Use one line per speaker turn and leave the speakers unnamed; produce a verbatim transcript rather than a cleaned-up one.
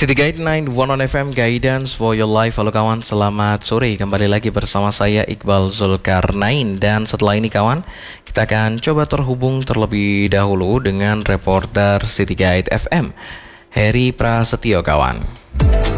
City Guide sembilan satu F M, Guidance for Your Life. Halo kawan, selamat sore. Kembali lagi bersama saya Iqbal Zulkarnain. Dan setelah ini kawan, kita akan coba terhubung terlebih dahulu dengan reporter City Guide F M, Heri Prasetyo kawan.